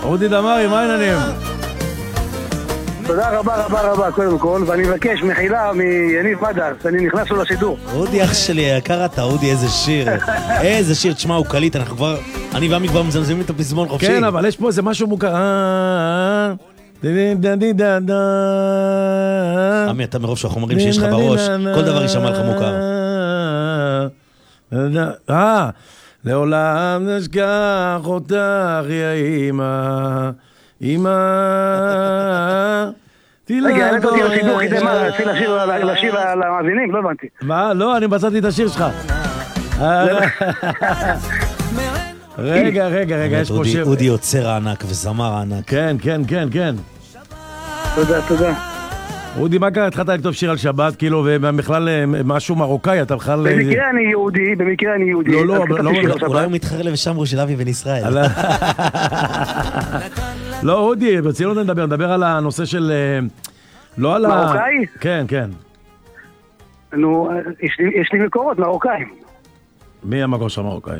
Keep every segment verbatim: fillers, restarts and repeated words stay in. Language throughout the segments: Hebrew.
אודי דמרי, מה העניינים? תודה רבה רבה רבה קודם כל, ואני מבקש מחילה מיניב מדר, שאני נכנס לו לשידור. אודי אח שלי, יקר אתה, אודי, איזה שיר. איזה שיר, תשמע, הוא קליט, אנחנו כבר, אני ועמי כבר מזמזמים את הפזמון חופשי. כן, אבל יש פה איזה משהו מוכר. עמי, אתה מרוב שהחומרים שיש לך בראש, כל דבר יישמע לך מוכר. אה, לעולם נשכח אותך, יא אמא, אמא. רגע, אני נתתי לשידור כדי מה, רציתי לשיר למאזינים, לא הבנתי. מה? לא, אני מצאתי את השיר שלך. רגע, רגע, רגע, יש פה שיר. אודי יוצר הענק וזמר הענק. כן, כן, כן, כן. תודה, תודה. אודי, מה קרה? התחלת לכתוב שיר על שבת, כאילו, ובכלל משהו מרוקאי, אתה בכלל... במקרה אני יהודי, במקרה אני יהודי. לא, לא, לא. אולי הוא מתחרה לבשמרו של אבי בן ישראל. לא, אודי, ברצינות נדבר, נדבר על הנושא של... לא על ה... מרוקאי? כן, כן. נו, יש לי מקורות, מרוקאים. מי המקור של מרוקאי?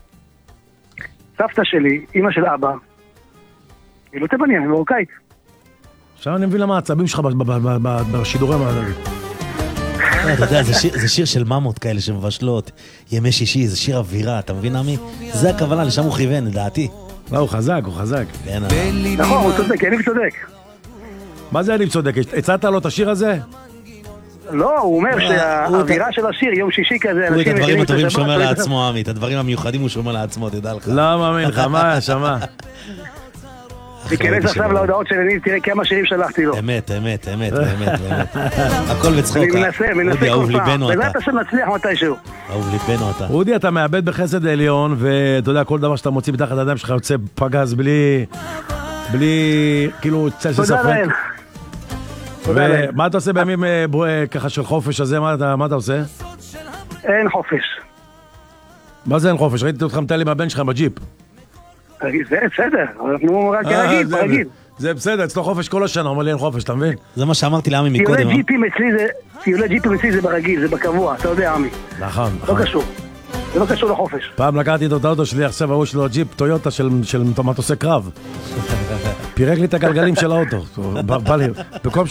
סבתא שלי, אמא של אבא, היא לא תימניה, היא מרוקאית. עכשיו אני מבין למה העצבים שלך בשידורים האלה. אתה יודע, זה שיר של ממות כאלה שמבשלות, ימי שישי, זה שיר אווירה, אתה מבין עמי? זה הכוונה, לשם הוא כיוון, לדעתי. לא, הוא חזק, הוא חזק. נכון, הוא צודק, אני צודק. מה זה אני צודק? הצעת לו את השיר הזה? לא, הוא אומר שהאווירה של השיר, יום שישי כזה, הוא את הדברים הטובים שומר לעצמו, עמי, את הדברים המיוחדים הוא שומר לעצמו, תדע לך. לא מאמין לך, מה, שמה? תיכנס עכשיו להודעות שלי, תראה כמה שירים שלחתי לו. אמת, אמת, אמת, באמת, באמת. הכל בצחוק. אני מנסה, מנסה כל פעם. בעזרת השם נצליח מתישהו. אהוב ליבנו אתה. אודי, אתה מאבד בחסד העליון, ואתה יודע, כל דבר שאתה מוציא מתחת הידיים שלך יוצא פגז בלי... בלי... כאילו, צל של ספק. תודה להם. ומה אתה עושה בימים ככה של חופש הזה? מה אתה עושה? אין חופש. מה זה אין חופש? ראיתי אותך מטייל עם הבן שלך בג'יפ. זה בסדר, אנחנו רק כרגיל, ברגיל. זה בסדר, אצלו חופש כל השנה, אומר לי אין חופש, אתה מבין? זה מה שאמרתי לעמי מקודם. טיולי ג'יפים אצלי זה, טיולי ג'יפים אצלי זה ברגיל, זה בקבוע, אתה יודע עמי. נכון, נכון. לא קשור, זה לא קשור לחופש. פעם לקחתי את האוטו שלי, עכשיו ההוא שלו ג'יפ טויוטה של מטוסי קרב. פירק לי את הגלגלים של האוטו. בא לי, במקום